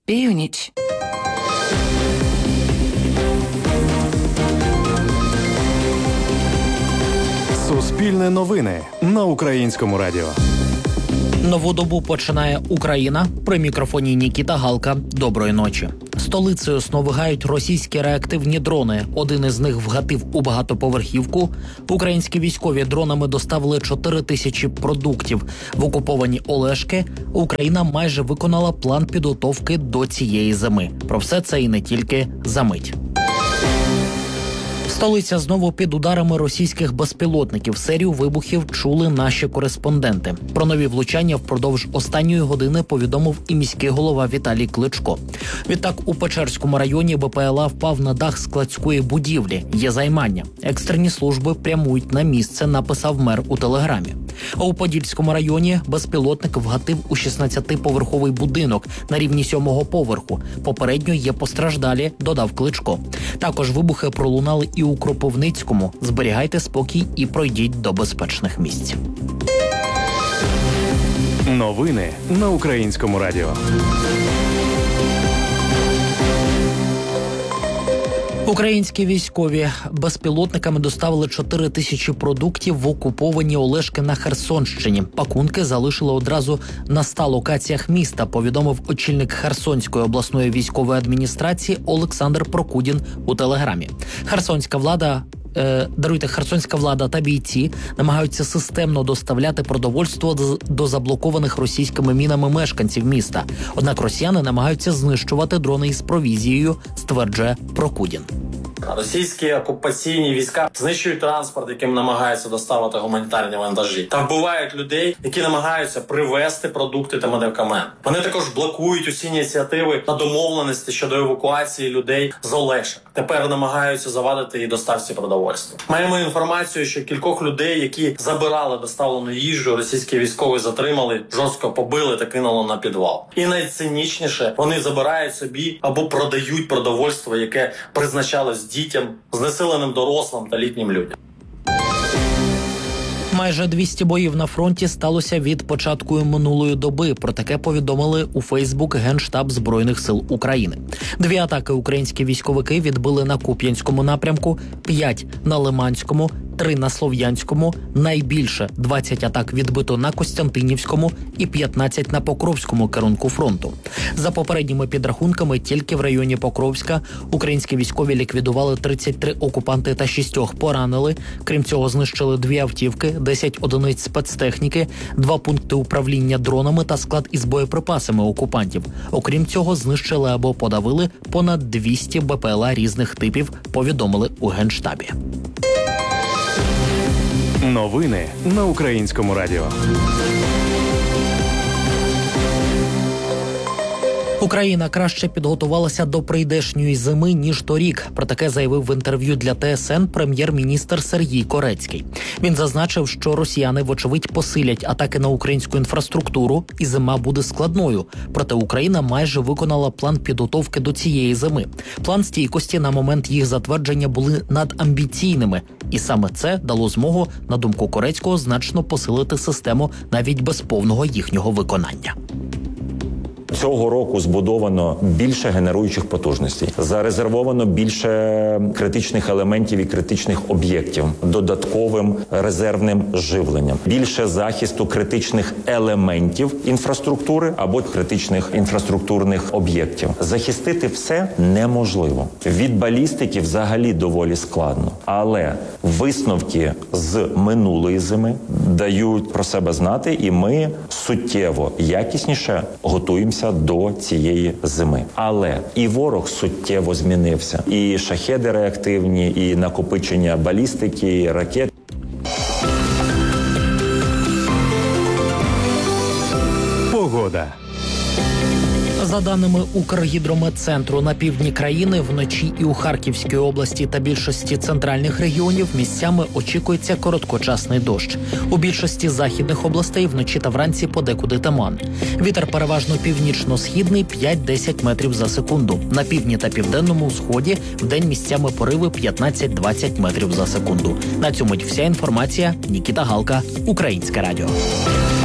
Північ. Суспільне новини на Українському радіо. Нову добу починає Україна. При мікрофоні Нікіта Галка. Доброї ночі. Столицею сновигають російські реактивні дрони. Один із них вгатив у багатоповерхівку. Українські військові дронами доставили 4 тисячі продуктів. В окуповані Олешки Україна майже виконала план підготовки до цієї зими. Про все це і не тільки за мить. Столиця знову під ударами російських безпілотників. Серію вибухів чули наші кореспонденти. Про нові влучання впродовж останньої години повідомив і міський голова Віталій Кличко. Відтак у Печерському районі БПЛА впав на дах складської будівлі. Є займання. Екстрені служби прямують на місце, написав мер у телеграмі. А у Подільському районі безпілотник вгатив у 16-поверховий будинок на рівні 7-го поверху. Попередньо є постраждалі, додав Кличко. Також вибухи пролунали і у Кропивницькому. Зберігайте спокій і пройдіть до безпечних місць. Новини на Українському радіо. Українські військові безпілотниками доставили 4 тисячі продуктів в окуповані Олешки на Херсонщині. Пакунки залишили одразу на 100 локаціях міста, повідомив очільник Херсонської обласної військової адміністрації Олександр Прокудін у телеграмі. Херсонська влада та бійці намагаються системно доставляти продовольство до заблокованих російськими мінами мешканців міста. Однак росіяни намагаються знищувати дрони із провізією, стверджує Прокудін. Російські окупаційні війська знищують транспорт, яким намагаються доставити гуманітарні вантажі. Та вбивають людей, які намагаються привезти продукти та медикаменти. Вони також блокують усі ініціативи та домовленості щодо евакуації людей з Олешок. Тепер намагаються завадити і доставці продовольства. Маємо інформацію, що кількох людей, які забирали доставлену їжу, російські військові затримали, жорстко побили та кинули на підвал. І найцинічніше, вони забирають собі або продають продовольство, яке призначалось дітям, знесиленим дорослим та літнім людям. Майже 200 боїв на фронті сталося від початку минулої доби. Про таке повідомили у Фейсбук Генштаб Збройних сил України. 2 атаки українські військовики відбили на Куп'янському напрямку, 5 на Лиманському, 3 на Слов'янському, найбільше 20 атак відбито на Костянтинівському і 15 на Покровському керунку фронту. За попередніми підрахунками, тільки в районі Покровська українські військові ліквідували 33 окупанти та 6 поранили. Крім цього, знищили 2 автівки, 10 одиниць спецтехніки, 2 пункти управління дронами та склад із боєприпасами окупантів. Окрім цього, знищили або подавили понад 200 БПЛА різних типів, повідомили у Генштабі. Новини на Українському радіо. Україна краще підготувалася до прийдешньої зими, ніж торік. Про таке заявив в інтерв'ю для ТСН прем'єр-міністр Сергій Корецький. Він зазначив, що росіяни, вочевидь, посилять атаки на українську інфраструктуру, і зима буде складною. Проте Україна майже виконала план підготовки до цієї зими. План стійкості на момент їх затвердження були надамбіційними. І саме це дало змогу, на думку Корецького, значно посилити систему навіть без повного їхнього виконання. Цього року збудовано більше генеруючих потужностей, зарезервовано більше критичних елементів і критичних об'єктів додатковим резервним живленням, більше захисту критичних елементів інфраструктури або критичних інфраструктурних об'єктів. Захистити все неможливо. Від балістики взагалі доволі складно. Але висновки з минулої зими дають про себе знати, і ми суттєво якісніше готуємося до цієї зими. Але і ворог суттєво змінився. І шахеди реактивні, і накопичення балістики, і ракет. Погода. За даними Укргідрометцентру, на півдні країни вночі і у Харківській області та більшості центральних регіонів місцями очікується короткочасний дощ. У більшості західних областей вночі та вранці подекуди туман. Вітер переважно північно-східний 5-10 метрів за секунду. На півдні та південному сході вдень місцями пориви 15-20 метрів за секунду. На цьому вся інформація. Нікіта Галка, Українське радіо.